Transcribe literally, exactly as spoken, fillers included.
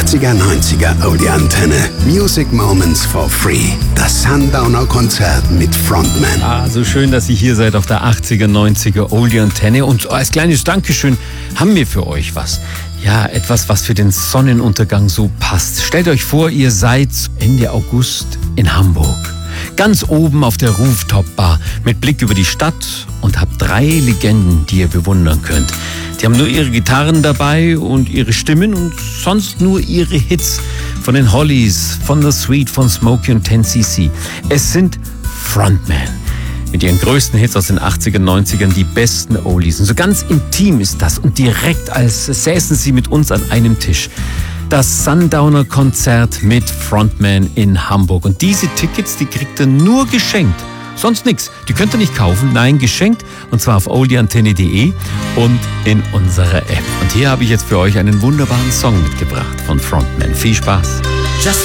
achtziger, neunziger Oldie Antenne. Music Moments for Free. Das Sundowner Konzert mit Frontman. Ah, so schön, dass ihr hier seid auf der achtziger, neunziger Oldie Antenne. Und als kleines Dankeschön haben wir für euch was. Ja, etwas, was für den Sonnenuntergang so passt. Stellt euch vor, ihr seid Ende August in Hamburg. Ganz oben auf der Rooftop-Bar mit Blick über die Stadt und habt drei Legenden, die ihr bewundern könnt. Die haben nur ihre Gitarren dabei und ihre Stimmen und sonst nur ihre Hits von den Hollies, von The Sweet, von Smokey und ten C C. Es sind Frontman. Mit ihren größten Hits aus den achtziger, neunzigern, die besten Oldies. Und so ganz intim ist das und direkt, als säßen sie mit uns an einem Tisch. Das Sundowner Konzert mit Frontman in Hamburg. Und diese Tickets, die kriegt ihr nur geschenkt. Sonst nichts. Die könnt ihr nicht kaufen. Nein, geschenkt. Und zwar auf oldieantenne punkt de und in unserer App. Und hier habe ich jetzt für euch einen wunderbaren Song mitgebracht von Frontman. Viel Spaß.